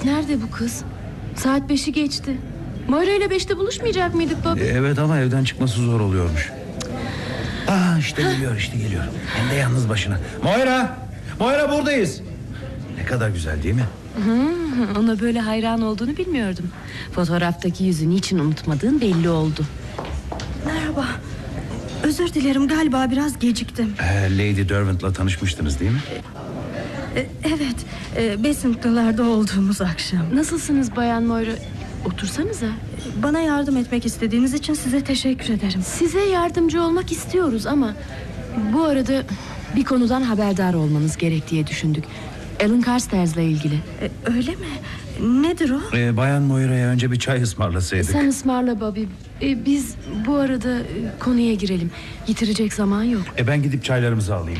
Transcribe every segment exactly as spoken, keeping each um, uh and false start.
Nerede bu kız? Saat beşi geçti. Moira ile beşte buluşmayacak mıydık baba? Evet ama evden çıkması zor oluyormuş. Aa işte geliyor işte geliyor. Hem de yalnız başına. Moira! Moira buradayız. Ne kadar güzel değil mi? Hmm, ona böyle hayran olduğunu bilmiyordum. Fotoğraftaki yüzü niçin unutmadığın belli oldu. Merhaba. Özür dilerim, galiba biraz geciktim. Ee, Lady Derwent'la tanışmıştınız değil mi? Ee, evet, e, Basington'larda olduğumuz akşam. Nasılsınız Bayan Moira? Otursanıza. Bana yardım etmek istediğiniz için size teşekkür ederim. Size yardımcı olmak istiyoruz ama bu arada bir konudan haberdar olmanız gerek diye düşündük. Alan Carstairs'la ilgili. Ee, öyle mi? Nedir o? Ee, Bayan Moira'ya önce bir çay ısmarlasaydık. Sen ısmarla Bobby. Ee, biz bu arada e, konuya girelim. Yitirecek zaman yok. E, ben gidip çaylarımızı alayım.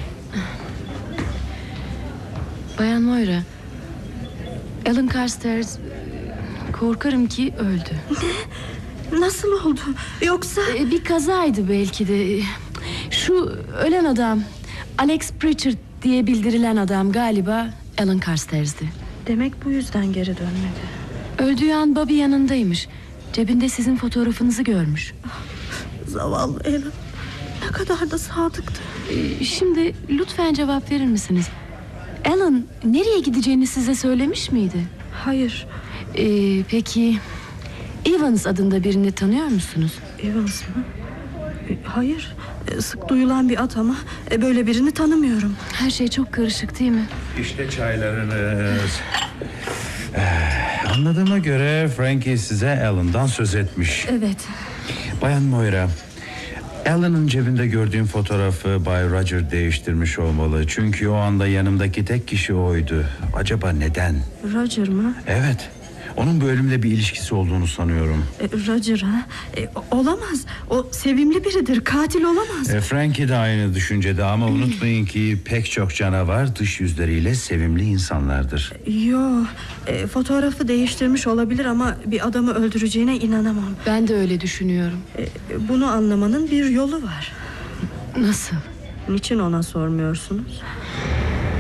Bayan Moira, Alan Carstairs korkarım ki öldü. Ne? Nasıl oldu? Yoksa... Ee, bir kazaydı belki de. Şu ölen adam, Alex Pritchard diye bildirilen adam galiba Alan Carstairs'di. Demek bu yüzden geri dönmedi. Öldüğü an Bobby yanındaymış. Cebinde sizin fotoğrafınızı görmüş. Zavallı Alan. Ne kadar da sadıktı. Ee, şimdi lütfen cevap verir misiniz? Alan nereye gideceğini size söylemiş miydi? Hayır. Ee, peki Evans adında birini tanıyor musunuz? Evans mı? E, hayır. E, sık duyulan bir ad ama e, böyle birini tanımıyorum. Her şey çok karışık değil mi? İşte çaylarınız. Ee, anladığıma göre Frankie size Alan'dan söz etmiş. Evet. Bayan Moira, Alan'ın cebinde gördüğüm fotoğrafı Bay Roger değiştirmiş olmalı. Çünkü o anda yanımdaki tek kişi oydu. Acaba neden? Roger mı? Evet. Onun bu ölümle bir ilişkisi olduğunu sanıyorum. E, Roger ha? E, olamaz. O sevimli biridir. Katil olamaz. E, Frankie de aynı düşüncede ama unutmayın ki pek çok canavar dış yüzleriyle sevimli insanlardır. Yo, e, fotoğrafı değiştirmiş olabilir ama bir adamı öldüreceğine inanamam. Ben de öyle düşünüyorum. E, bunu anlamanın bir yolu var. Nasıl? Niçin ona sormuyorsunuz?